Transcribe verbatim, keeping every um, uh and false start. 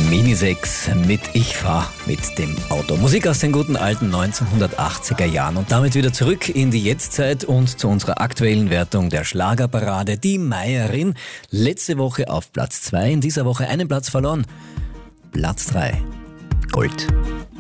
Mini sechs mit Ich fahr mit dem Auto. Musik aus den guten alten neunzehnhundertachtziger Jahren und damit wieder zurück in die Jetztzeit und zu unserer aktuellen Wertung der Schlagerparade. Die Meierin, letzte Woche auf Platz zwei, in dieser Woche einen Platz verloren. Platz drei, Gold.